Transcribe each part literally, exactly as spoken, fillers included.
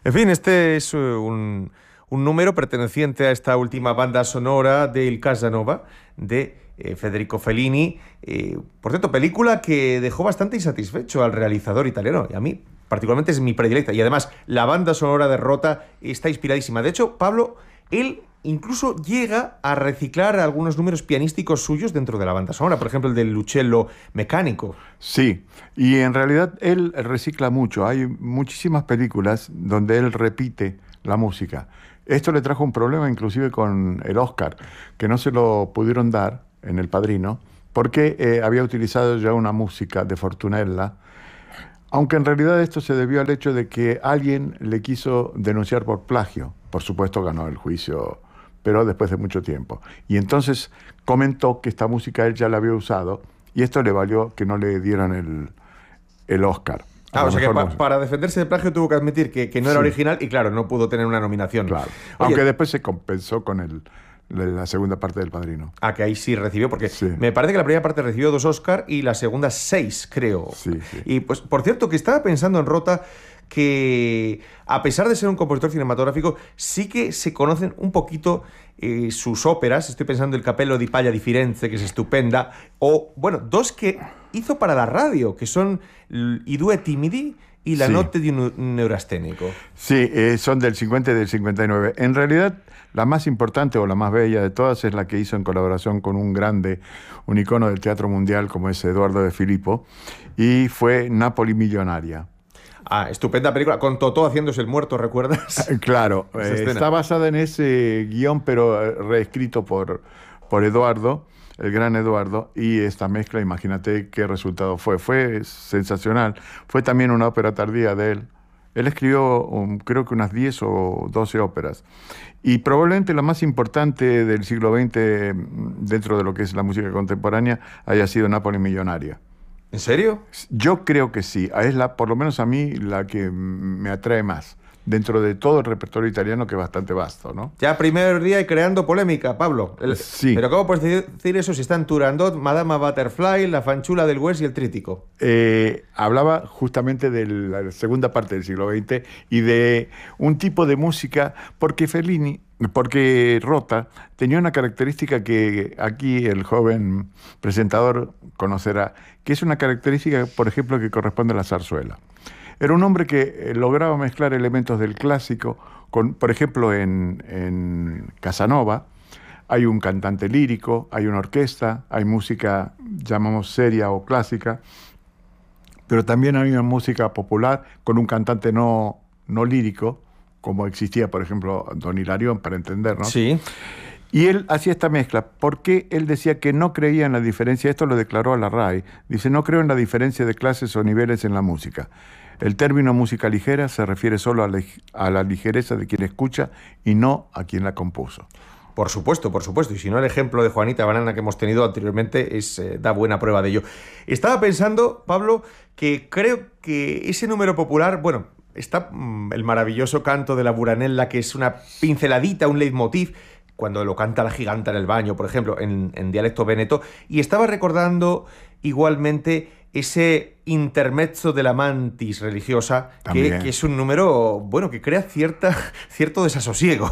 En fin, este es un, un número perteneciente a esta última banda sonora del Casanova de eh, Federico Fellini. Eh, por cierto, película que dejó bastante insatisfecho al realizador italiano, y a mí particularmente es mi predilecta. Y además, la banda sonora de Rota está inspiradísima. De hecho, Pablo, él incluso llega a reciclar algunos números pianísticos suyos dentro de la banda sonora, por ejemplo el del Uccello Mecánico. Sí, y en realidad él recicla mucho. Hay muchísimas películas donde él repite la música. Esto le trajo un problema inclusive con el Oscar, que no se lo pudieron dar en El Padrino, porque eh, había utilizado ya una música de Fortunella, aunque en realidad esto se debió al hecho de que alguien le quiso denunciar por plagio. Por supuesto ganó el juicio, pero después de mucho tiempo. Y entonces comentó que esta música él ya la había usado, y esto le valió que no le dieran el, el Oscar. Ah, o sea que pa para defenderse de plagio tuvo que admitir que, que no era sí. original y claro, no pudo tener una nominación. Claro. Oye, aunque después se compensó con el, la segunda parte del Padrino. Ah, que ahí sí recibió, porque sí. me parece que la primera parte recibió dos Oscar y la segunda seis, creo. Sí, sí. Y pues, por cierto, que estaba pensando en Rota que, a pesar de ser un compositor cinematográfico, sí que se conocen un poquito eh, sus óperas. Estoy pensando en el Cappello di Paglia di Firenze, que es estupenda, o, bueno, dos que hizo para la radio, que son I due timidi y La sí. notte di un neurasténico. Sí, eh, son del cincuenta y del cincuenta y nueve. En realidad, la más importante o la más bella de todas es la que hizo en colaboración con un grande, un icono del teatro mundial como es Eduardo de Filippo, y fue Napoli Millonaria. Ah, estupenda película, con Totò haciéndose el muerto, ¿recuerdas? Claro, eh, está basada en ese guión, pero reescrito por, por Eduardo, el gran Eduardo, y esta mezcla, imagínate qué resultado fue. Fue sensacional. Fue también una ópera tardía de él. Él escribió, um, creo que unas diez o doce óperas. Y probablemente la más importante del siglo veinte, dentro de lo que es la música contemporánea, haya sido Napoli Millonaria. ¿En serio? Yo creo que sí. Es la, por lo menos a mí, la que me atrae más, dentro de todo el repertorio italiano, que es bastante vasto, ¿no? Ya primer día y creando polémica, Pablo. El, sí. Pero ¿cómo puedes decir eso si están Turandot, Madama Butterfly, La Fanciulla del West y El Trítico? Eh, hablaba justamente de la segunda parte del siglo veinte y de un tipo de música, porque Fellini, porque Rota tenía una característica que aquí el joven presentador conocerá, que es una característica, por ejemplo, que corresponde a la zarzuela. Era un hombre que lograba mezclar elementos del clásico, con, por ejemplo, en, en Casanova hay un cantante lírico, hay una orquesta, hay música, llamamos seria o clásica, pero también hay una música popular con un cantante no, no lírico, como existía, por ejemplo, Don Hilarión, para entendernos. Sí. Y él hacía esta mezcla porque él decía que no creía en la diferencia, esto lo declaró a la R A I, dice, no creo en la diferencia de clases o niveles en la música. El término música ligera se refiere solo a la, a la ligereza de quien escucha y no a quien la compuso. Por supuesto, por supuesto. Y si no, el ejemplo de Juanita Banana que hemos tenido anteriormente es, eh, da buena prueba de ello. Estaba pensando, Pablo, que creo que ese número popular, bueno, está mmm, el maravilloso canto de la Buranella, que es una pinceladita, un leitmotiv, cuando lo canta la giganta en el baño, por ejemplo, en, en dialecto veneto. Y estaba recordando igualmente ese intermezzo de la mantis religiosa, que, que es un número, bueno, que crea cierta, cierto desasosiego.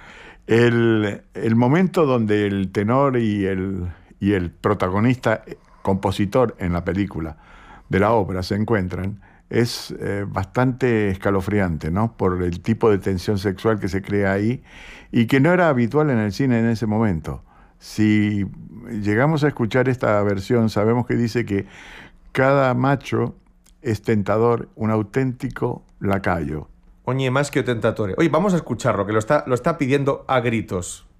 El, el momento donde el tenor y el, y el protagonista, compositor en la película de la ópera, se encuentran, es eh, bastante escalofriante, ¿no? Por el tipo de tensión sexual que se crea ahí y que no era habitual en el cine en ese momento. Si llegamos a escuchar esta versión, sabemos que dice que cada macho es tentador, un auténtico lacayo. Oye, más que tentatore. Oye, vamos a escucharlo, que lo está, lo está pidiendo a gritos.